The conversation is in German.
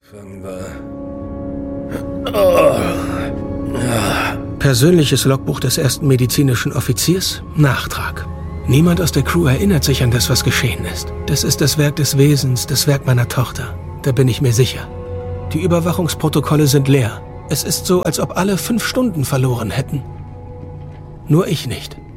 Fangen wir. Persönliches Logbuch des ersten medizinischen Offiziers. Nachtrag. Niemand aus der Crew erinnert sich an das, was geschehen ist. Das ist das Werk des Wesens, das Werk meiner Tochter. Da bin ich mir sicher. Die Überwachungsprotokolle sind leer. Es ist so, als ob alle 5 Stunden verloren hätten. Nur ich nicht.